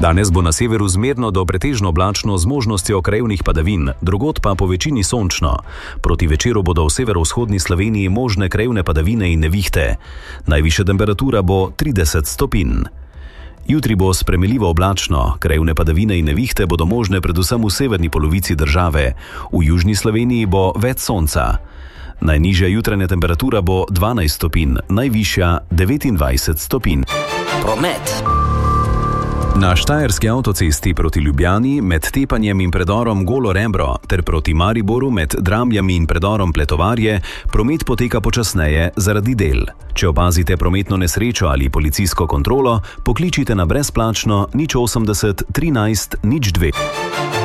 Danes bo na severu zmerno do pretežno oblačno z možnostjo krajevnih padavin, drugod pa po večini sončno. Proti večeru bodo v severovzhodni Sloveniji možne krajevne padavine in nevihte. Najvišja temperatura bo 30 stopinj. Jutri bo spremenljivo oblačno, krajevne padavine in nevihte bodo možne predvsem v severni polovici države. V južni Sloveniji bo več sonca. Najnižja jutranja temperatura bo 12 stopinj, najvišja 29 stopinj. Promet. Na štajerski avtocesti proti Ljubljani med Tepanjem in predorom Golo Rebro ter proti Mariboru med Dramljami in predorom Pletovarje promet poteka počasneje zaradi del. Če opazite prometno nesrečo ali policijsko kontrolo, pokličite na brezplačno 080 13 02.